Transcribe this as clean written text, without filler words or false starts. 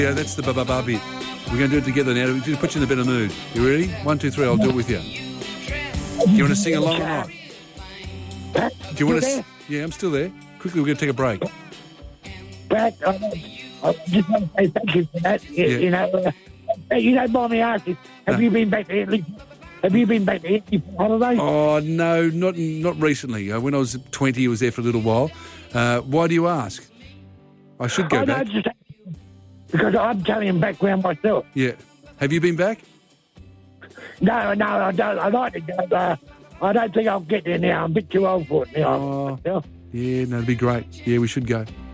Yeah, that's the ba-ba-ba bit. We're going to do it together now. We'll put you in a better mood. You ready? 1, 2, 3, I'll do it with you. Do you want to sing along or not? Pat, Do you want to? there? Yeah, I'm still there. Quickly, we're going to take a break. Pat, I just want to say thank you for that. Yeah. You don't mind me asking, have you been back to Italy? Have you been back to Italy for holidays? Oh, no, not recently. When I was 20, I was there for a little while. Why do you ask? I should go back. Just because I'm Italian background myself. Yeah. Have you been back? No, I don't. I'd like to go. I don't think I'll get there now. I'm a bit too old for it now. Oh. Yeah, no, it'd be great. Yeah, we should go.